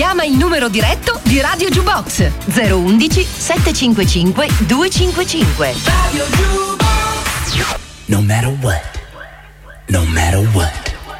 Chiama il numero diretto di Radio Jukebox 011 755 255. Radio Jukebox. No matter what. No matter what.